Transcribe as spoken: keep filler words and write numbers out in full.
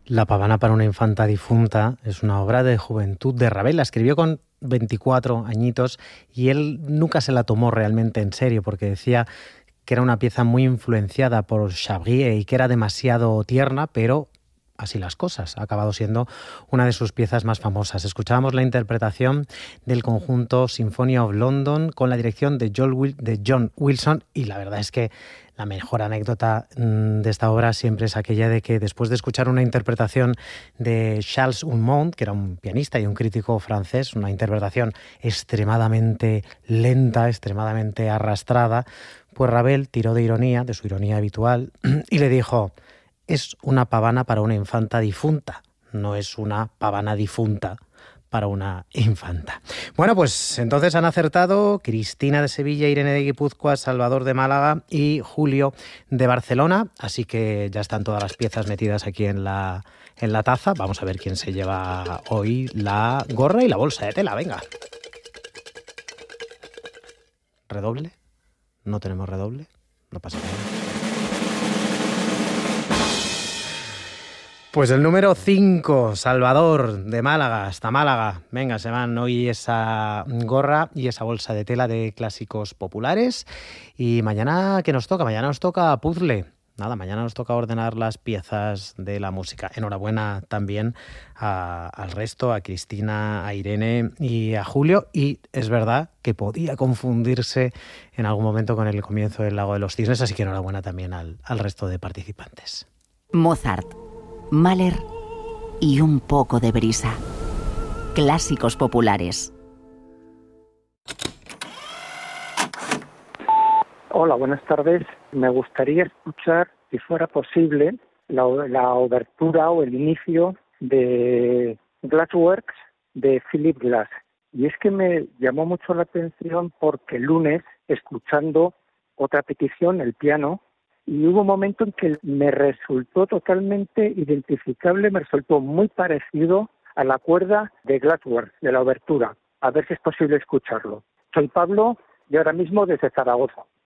La pavana para una infanta difunta es una obra de juventud de Ravel. La escribió con veinticuatro añitos y él nunca se la tomó realmente en serio porque decía que era una pieza muy influenciada por Chabrier y que era demasiado tierna, pero así las cosas. Ha acabado siendo una de sus piezas más famosas. Escuchábamos la interpretación del conjunto Symphony of London con la dirección de John Wilson y la verdad es que la mejor anécdota de esta obra siempre es aquella de que después de escuchar una interpretación de Charles Gounod, que era un pianista y un crítico francés, una interpretación extremadamente lenta, extremadamente arrastrada, pues Ravel tiró de ironía, de su ironía habitual, y le dijo: es una pavana para una infanta difunta, no es una pavana difunta para una infanta. Bueno, pues entonces han acertado Cristina de Sevilla, Irene de Guipúzcoa, Salvador de Málaga y Julio de Barcelona, así que ya están todas las piezas metidas aquí en la, en la taza. Vamos a ver quién se lleva hoy la gorra y la bolsa de tela, venga. ¿Redoble? ¿No tenemos redoble? No pasa nada. Pues el número cinco, Salvador, de Málaga, hasta Málaga. Venga, se van hoy esa gorra y esa bolsa de tela de clásicos populares. Y mañana, ¿qué nos toca? Mañana nos toca puzzle. Nada, mañana nos toca ordenar las piezas de la música. Enhorabuena también a, al resto, a Cristina, a Irene y a Julio. Y es verdad que podía confundirse en algún momento con el comienzo del Lago de los Cisnes, así que enhorabuena también al, al resto de participantes. Mozart, Mahler y un poco de brisa. Clásicos populares. Hola, buenas tardes. Me gustaría escuchar, si fuera posible, la, la obertura o el inicio de Glassworks de Philip Glass. Y es que me llamó mucho la atención porque el lunes, escuchando otra petición, el piano, y hubo un momento en que me resultó totalmente identificable, me resultó muy parecido a la cuerda de Glassworks, de la obertura. A ver si es posible escucharlo. Soy Pablo y ahora mismo desde Zaragoza.